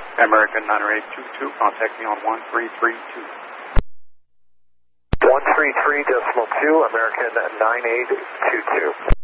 American 90822, contact me on 1332. 133.2, American 9822.